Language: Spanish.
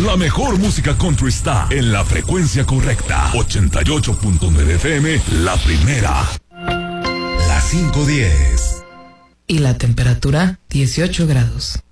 La mejor música country está en la frecuencia correcta. 88.9 FM, la primera. Las 5:10. Y la temperatura, 18 grados.